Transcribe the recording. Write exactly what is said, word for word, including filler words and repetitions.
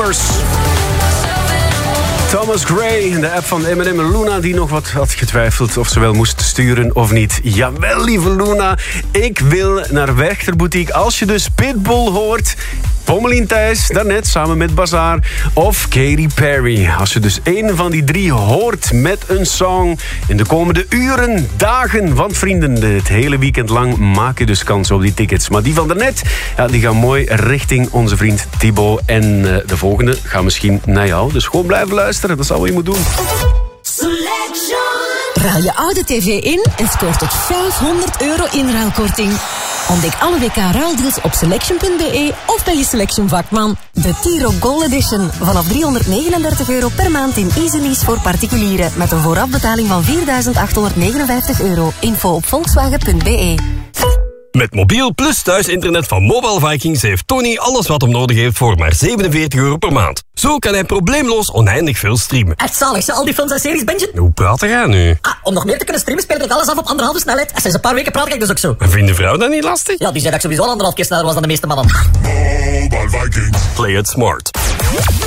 Numbers. Thomas Gray in de app van Eminem en Luna, die nog wat had getwijfeld of ze wel moest sturen of niet. Jawel, lieve Luna, ik wil naar Werchter Boutique. Als je dus Pitbull hoort, Pommelien Thijs, daarnet samen met Bazaar, of Katy Perry. Als je dus één van die drie hoort met een song in de komende uren, dagen, want vrienden, het hele weekend lang maak je dus kans op die tickets. Maar die van daarnet, ja, die gaan mooi richting onze vriend Thibaut. En uh, de volgende gaat misschien naar jou. Dus gewoon blijven luisteren, dat is al wat je moet doen. Ruil je oude tv in en scoort tot vijfhonderd euro inruilkorting. Ontdek alle W K-ruildeals op selection punt b e of bij je Selection vakman. De Tiro Gold Edition. Vanaf driehonderdnegenendertig euro per maand in Easy Lease voor particulieren. Met een voorafbetaling van vierduizend achthonderdnegenenvijftig euro. Info op volkswagen punt b e. Met mobiel plus thuisinternet van Mobile Vikings heeft Tony alles wat hem nodig heeft voor maar zevenenveertig euro per maand. Zo kan hij probleemloos oneindig veel streamen. Echt zalig, al die films en series, Benjen? Hoe praat jij nu? Ah, om nog meer te kunnen streamen speel ik alles af op anderhalve snelheid. En sinds een paar weken praat ik dus ook zo. En vindt de vrouw dat niet lastig? Ja, die zei dat ik sowieso al anderhalf keer sneller was dan de meeste mannen. Mobile Vikings. Play it smart.